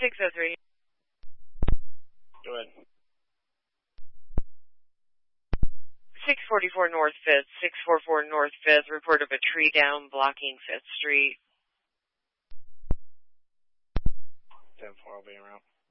603. Go ahead. 644 North 5th, 644 North 5th, report of a tree down blocking 5th Street. 10-4, I'll be around.